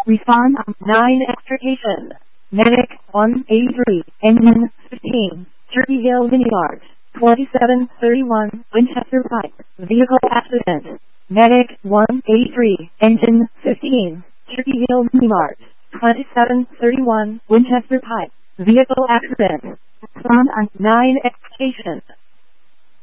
Respond on 9 extrication. Medic 183, engine 15, Turkey Hill Vineyard, 2731, Winchester Pike, vehicle accident. Medic 183, engine 15, Turkey Hill Vineyard, 2731, Winchester Pike, vehicle accident. Respond on 9 extrication.